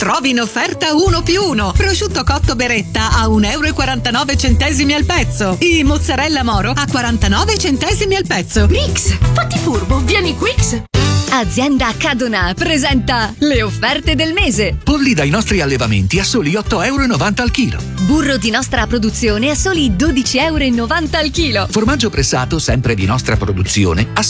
trovi in offerta 1+1. Prosciutto cotto Beretta a 1,49 euro al pezzo. E mozzarella Moro a 49 centesimi al pezzo. Rix, fatti furbo, vieni Quix. Azienda Cadona presenta le offerte del mese. Polli dai nostri allevamenti a soli 8,90 euro al chilo. Burro di nostra produzione a soli 12,90 euro al chilo. Formaggio pressato sempre di nostra produzione a